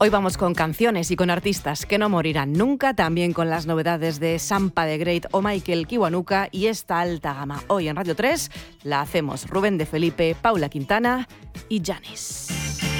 Hoy vamos con canciones y con artistas que no morirán nunca, también con las novedades de Sampa the Great o Michael Kiwanuka y esta alta gama. Hoy en Radio 3 la hacemos Rubén de Felipe, Paula Quintana y Janis.